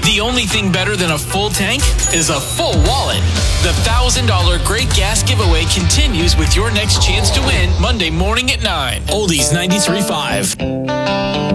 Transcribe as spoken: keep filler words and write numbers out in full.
The only thing better than a full tank is a full wallet. The one thousand dollars Great Gas Giveaway continues with your next chance to win Monday morning at nine. Oldies ninety-three point five.